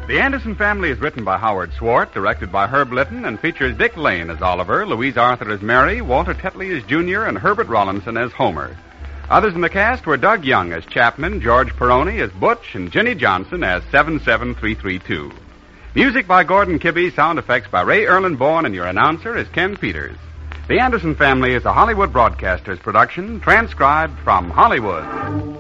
The Anderson Family is written by Howard Swart, directed by Herb Litton, and features Dick Lane as Oliver, Louise Arthur as Mary, Walter Tetley as Junior, and Herbert Rollinson as Homer. Others in the cast were Doug Young as Chapman, George Peroni as Butch, and Ginny Johnson as 77332. Music by Gordon Kibbe, sound effects by Ray Erlenborn, and your announcer is Ken Peters. The Anderson Family is a Hollywood Broadcasters production, transcribed from Hollywood.